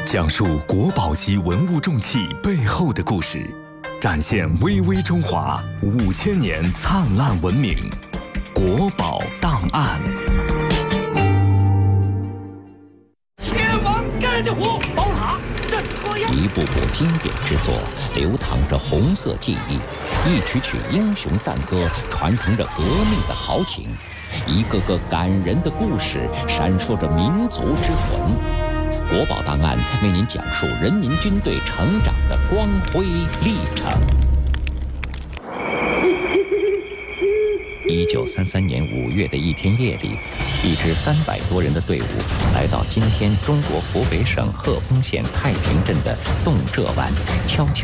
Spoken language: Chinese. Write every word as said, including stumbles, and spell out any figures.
讲述国宝级文物重器背后的故事，展现巍巍中华五千年灿烂文明。国宝档案。 天王盖地虎，宝塔镇河妖。 一部部经典之作，流淌着红色记忆；一曲曲英雄赞歌，传承着革命的豪情；一个个感人的故事，闪烁着民族之魂。国宝档案为您讲述人民军队成长的光辉历程。一九三三年五月的一天夜里，一支三百多人的队伍来到今天中国湖北省鹤峰县太平镇的洞浙湾，悄悄